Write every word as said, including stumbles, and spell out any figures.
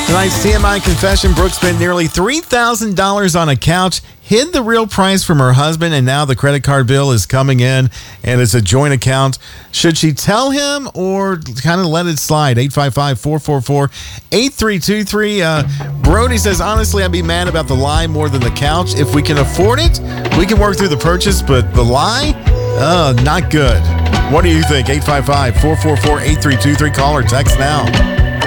Tonight's T M I confession, Brooke spent nearly three thousand dollars on a couch, hid the real price from her husband, and now the credit card bill is coming in, and it's a joint account. Should she tell him or kind of let it slide? eight five five, four four four, eight three two three. Uh, Brody says, honestly, I'd be mad about the lie more than the couch. If we can afford it, we can work through the purchase, but the lie, uh, not good. What do you think? eight five five, four four four, eight three two three. Call or text now.